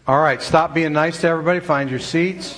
All right, stop being nice to everybody. Find your seats.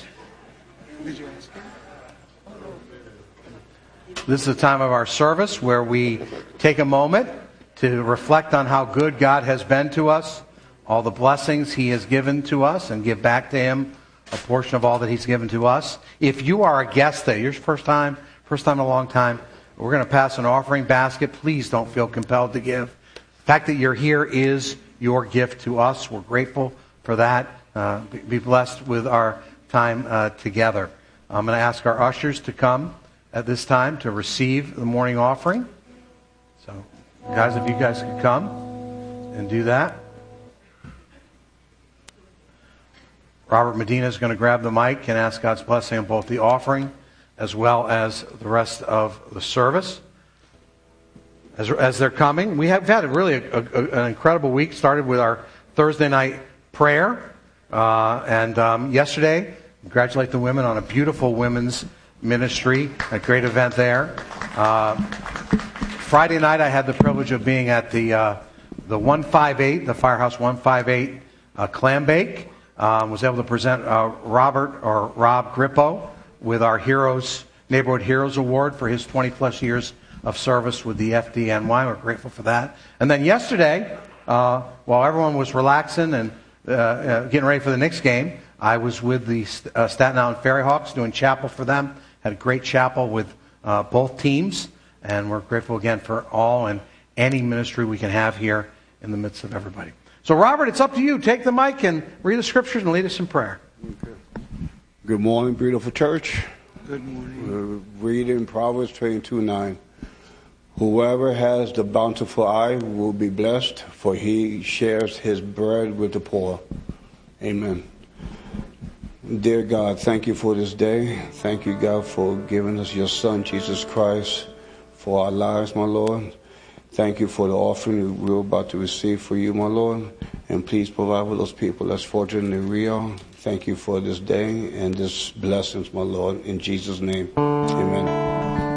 This is the time of our service where we take a moment to reflect on how good God has been to us, all the blessings He has given to us, and give back to Him a portion of all that He's given to us. If you are a guest there, your first time in a long time, we're going to pass an offering basket. Please don't feel compelled to give. The fact that you're here is your gift to us. We're grateful for that. Be blessed with our time together. I'm going to ask our ushers to come at this time to receive the morning offering. So, guys, if you guys could come and do that. Robert Medina is going to grab the mic and ask God's blessing on both the offering as well as the rest of the service. As they're coming, we have had really an incredible week. Started with our Thursday night prayer. And yesterday, congratulate the women on a beautiful women's ministry, a great event there. Friday night, I had the privilege of being at the 158, the Firehouse 158 clam bake. Was able to present Rob Grippo with our Neighborhood Heroes Award for his 20-plus years of service with the FDNY. We're grateful for that. And then yesterday, while everyone was relaxing and getting ready for the Knicks game, I was with the Staten Island Ferry Hawks doing chapel for them. Had a great chapel with both teams. And we're grateful again for all and any ministry we can have here in the midst of everybody. So, Robert, it's up to you. Take the mic and read the scriptures and lead us in prayer. Okay. Good morning, beautiful church. Good morning. We're reading Proverbs 22:9. Whoever has the bountiful eye will be blessed, for he shares his bread with the poor. Amen. Dear God, thank you for this day. Thank you, God, for giving us your Son, Jesus Christ, for our lives, my Lord. Thank you for the offering we're about to receive for you, my Lord. And please provide for those people that's fortunate in Rio. Thank you for this day and this blessings, my Lord. In Jesus' name, amen.